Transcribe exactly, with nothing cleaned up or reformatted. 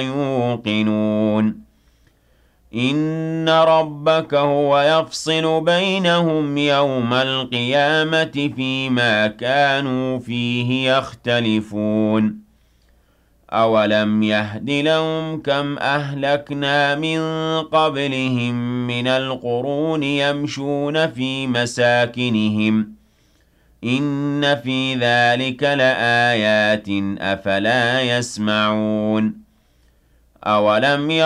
يوقنون إن ربك هو يفصل بينهم يوم القيامة فيما كانوا فيه يختلفون أولم يهد لهم كم أهلكنا من قبلهم من القرون يمشون في مساكنهم إن في ذلك لآيات أفلا يسمعون أولم